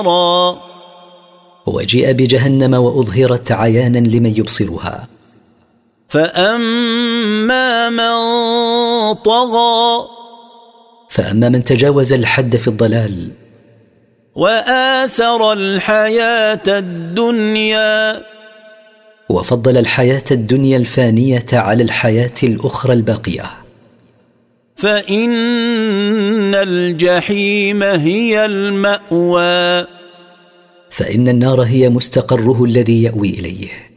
وجيء بجهنم وأظهرت عيانا لمن يبصرها. فأما من طغى فأما من تجاوز الحد في الضلال وآثر الحياة الدنيا وفضل الحياة الدنيا الفانية على الحياة الأخرى الباقية، فإن الجحيم هي المأوى. فإن النار هي مستقره الذي يأوي إليه.